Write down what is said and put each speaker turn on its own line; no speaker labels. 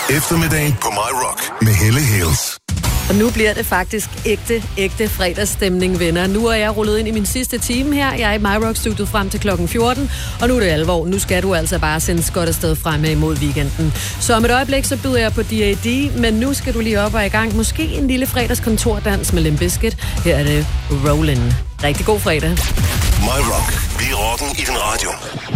Eftermiddagen på My Rock med Helle Hales.
Og nu bliver det faktisk ægte fredagsstemning, venner. Nu er jeg rullet ind i min sidste time her. Jeg er i My Rock-studiet frem til klokken 14, og nu er det alvor. Nu skal du altså bare sendes godt afsted fremad imod weekenden. Så om et øjeblik, så byder jeg på D.A.D., men nu skal du lige op og i gang. Måske en lille fredagskontordans med Limp Bizkit. Her er det Rollin'. Rigtig god fredag.
My Rock. Vi er rocken i den radio.